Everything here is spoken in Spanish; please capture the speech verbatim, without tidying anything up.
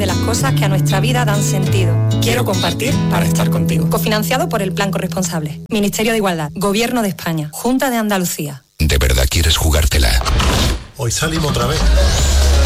de las cosas que a nuestra vida dan sentido. Quiero compartir para estar contigo. Cofinanciado por el Plan Corresponsable. Ministerio de Igualdad. Gobierno de España. Junta de Andalucía. ¿De verdad quieres jugártela? Hoy salimos otra vez.